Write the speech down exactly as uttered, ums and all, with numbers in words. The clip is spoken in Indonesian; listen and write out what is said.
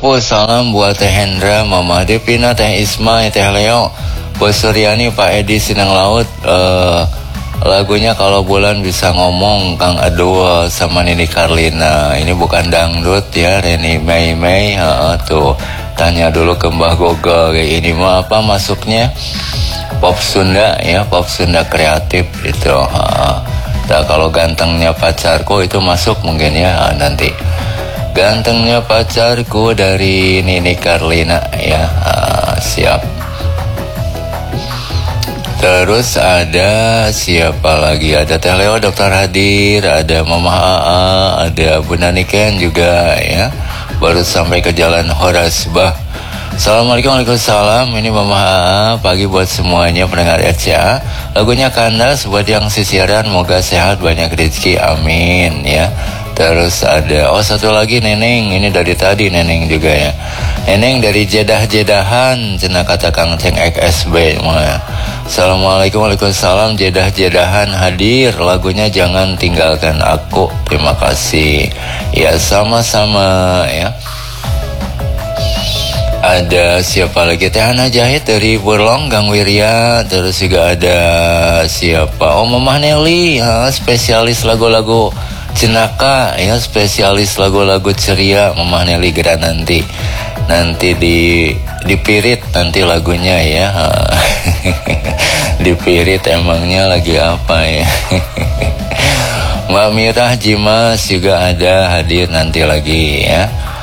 Sepuh, salam buat Teh Hendra, Mama Devina, Teh Isma, Teh Leo, Bos Suryani, Pak Edi Sinang Laut. uh, Lagunya Kalau Bulan Bisa Ngomong, Kang Adul sama Nini Karlina. Ini bukan dangdut ya, Reni Mei Mei. uh, Tuh, tanya dulu ke Mbah Gogo. Kayak ini mah apa masuknya? Pop Sunda ya, pop Sunda kreatif itu. uh, Nah, kalau Gantengnya Pacarku itu masuk mungkin ya, nanti Gantengnya Pacarku dari Nini Karlina ya. uh, Siap. Terus ada siapa lagi? Ada Teh Leo, Dokter Hadir, ada Mama Aa, ada Bunda Niken juga ya. Baru sampai ke Jalan Horas Bah. Assalamualaikum, waalaikumsalam. Ini Mama Aa, pagi buat semuanya pendengar R C A. Lagunya Kandas buat yang sisiran, moga sehat, banyak rezeki, amin ya. Terus ada, oh satu lagi Neneng, ini dari tadi Neneng juga ya. Neneng dari Jedah-Jedahan, cina kata Kang Ceng X S B. Assalamualaikum, waalaikumsalam. Jedah-Jedahan hadir, lagunya Jangan Tinggalkan Aku. Terima kasih. Ya sama-sama ya. Ada siapa lagi? Teh Hana Jahit dari Burlong, Gang Wirya. Terus juga ada siapa? Oh, Mama Nelly, ha, spesialis lagu-lagu Cenaka ya, spesialis lagu-lagu ceria. Mama Nelly gerak nanti. Nanti di dipirit nanti lagunya ya. Dipirit emangnya lagi apa ya? Mbak Mirah Jimas juga ada hadir nanti lagi ya.